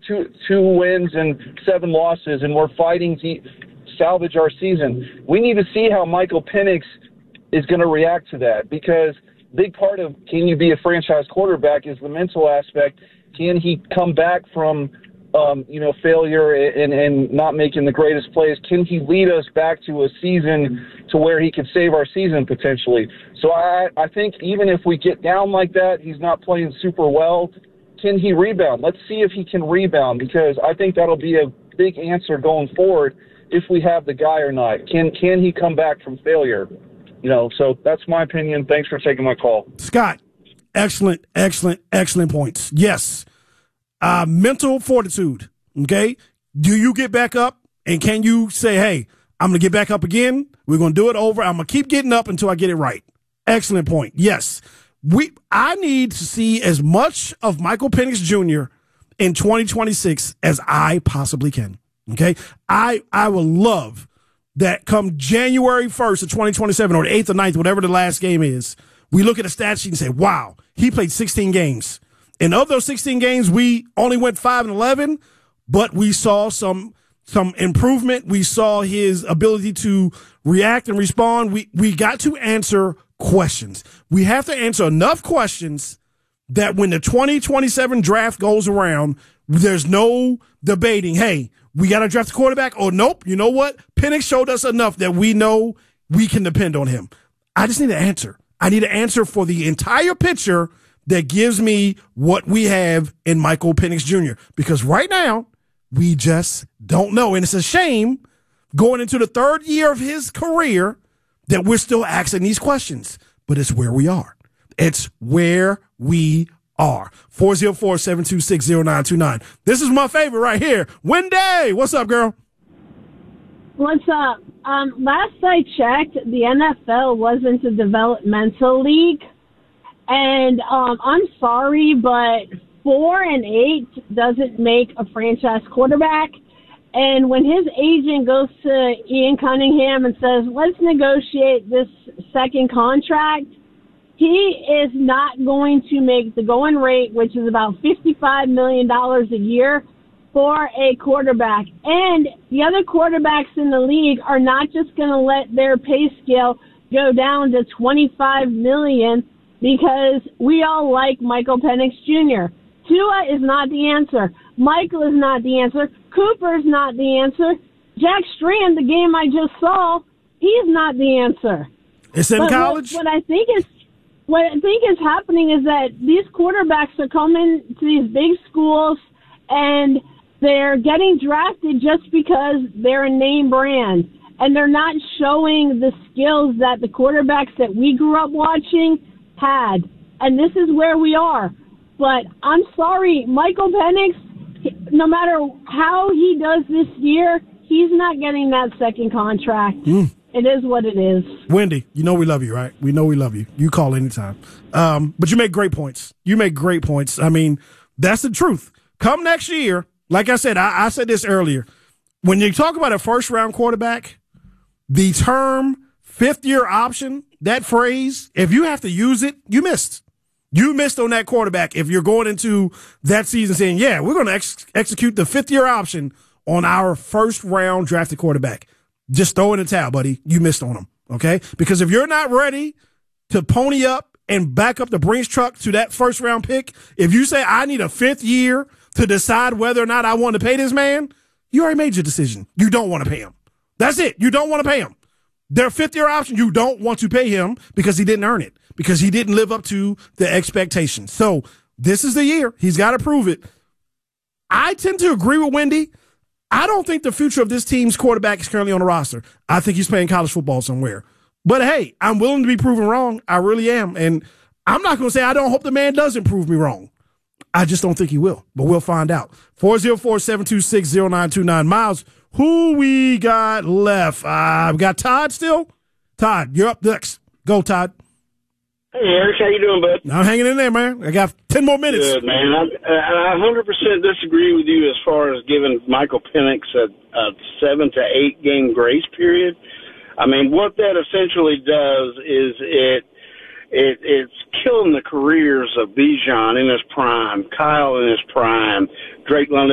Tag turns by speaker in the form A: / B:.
A: two wins and 7 losses, and we're fighting to salvage our season. We need to see how Michael Penix is going to react to that, because big part of can you be a franchise quarterback is the mental aspect. Can he come back from failure and not making the greatest plays? Can he lead us back to a season to where he could save our season potentially? So I think even if we get down like that, he's not playing super well. Can he rebound? Let's see if he can rebound, because I think that'll be a big answer going forward if we have the guy or not. Can he come back from failure? So that's my opinion. Thanks for taking my call.
B: Scott, excellent points. Yes. Mental fortitude, okay? Do you get back up, and can you say, hey, I'm going to get back up again. We're going to do it over. I'm going to keep getting up until I get it right. Excellent point. Yes. I need to see as much of Michael Penix Jr. in 2026 as I possibly can, okay? I will love that come January 1st of 2027 or the 8th or 9th, whatever the last game is, we look at a stat sheet and say, wow, he played 16 games. And of those 16 games, we only went 5-11, but we saw some improvement. We saw his ability to react and respond. We got to answer questions. We have to answer enough questions that when the 2027 draft goes around, there's no debating, hey, we got to draft a quarterback, or nope, you know what? Penix showed us enough that we know we can depend on him. I just need an answer. I need an answer for the entire picture that gives me what we have in Michael Penix Jr. Because right now, we just don't know. And it's a shame going into the 3rd year of his career that we're still asking these questions. But it's where we are. It's where we are. 404-726-0929. This is my favorite right here. Wendy, what's up, girl?
C: What's up? Last I checked, the NFL wasn't a developmental league. And I'm sorry, but 4-8 doesn't make a franchise quarterback. And when his agent goes to Ian Cunningham and says, let's negotiate this second contract, he is not going to make the going rate, which is about $55 million a year for a quarterback. And the other quarterbacks in the league are not just going to let their pay scale go down to $25 million because we all like Michael Penix Jr. Tua is not the answer. Michael is not the answer. Cooper is not the answer. Jack Strand, the game I just saw, he's not the answer.
B: It's in college?
C: What I think is happening is that these quarterbacks are coming to these big schools and they're getting drafted just because they're a name brand. And they're not showing the skills that the quarterbacks that we grew up watching had. And this is where we are. But I'm sorry, Michael Penix, no matter how he does this year, he's not getting that second contract. It is what it is.
B: Wendy, you know we love you, right? We know we love you. You call anytime. But you make great points. I mean, that's the truth. Come next year, like I said, I said this earlier. When you talk about a first-round quarterback, the term fifth-year option, that phrase, if you have to use it, you missed. You missed on that quarterback if you're going into that season saying, yeah, we're going to execute the fifth-year option on our first-round drafted quarterback. Just throw in the towel, buddy. You missed on him, okay? Because if you're not ready to pony up and back up the Brinks truck to that first-round pick, if you say, I need a fifth year to decide whether or not I want to pay this man, you already made your decision. You don't want to pay him. That's it. You don't want to pay him. Their fifth-year option, you don't want to pay him because he didn't earn it, because he didn't live up to the expectations. So this is the year. He's got to prove it. I tend to agree with Wendy. I don't think the future of this team's quarterback is currently on the roster. I think he's playing college football somewhere. But, hey, I'm willing to be proven wrong. I really am. And I'm not going to say I don't hope the man doesn't prove me wrong. I just don't think he will. But we'll find out. 404-726-0929. Miles, who we got left? We got Todd still? Todd, you're up next. Go, Todd.
D: Hey, Eric, how you doing, bud?
B: I'm hanging in there, man. I got 10 more minutes.
D: Good, man. I 100% disagree with you as far as giving Michael Penix a 7 to 8 game grace period. I mean, what that essentially does is it's killing the careers of Bijan in his prime, Kyle in his prime, Drake London